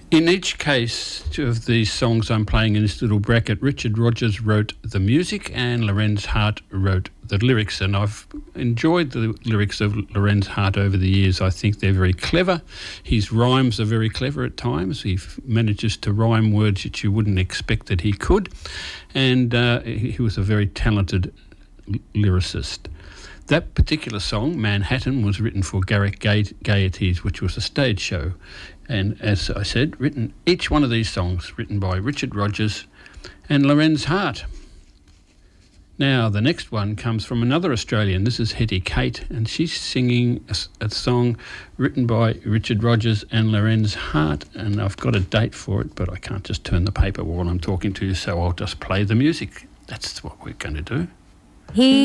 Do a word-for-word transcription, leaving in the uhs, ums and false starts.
In each case of these songs I'm playing in this little bracket, Richard Rodgers wrote the music and Lorenz Hart wrote the lyrics, and I've enjoyed the lyrics of Lorenz Hart over the years. I think they're very clever. His rhymes are very clever at times. He f- manages to rhyme words that you wouldn't expect that he could, and uh, he was a very talented l- lyricist. That particular song, Manhattan, was written for Garrick Ga- Gaieties, which was a stage show. And as I said, written each one of these songs written by Richard Rodgers and Lorenz Hart. Now, the next one comes from another Australian. This is Hetty Kate, and she's singing a, a song written by Richard Rodgers and Lorenz Hart. And I've got a date for it, but I can't just turn the paper while I'm talking to you, so I'll just play the music. That's what we're going to do. He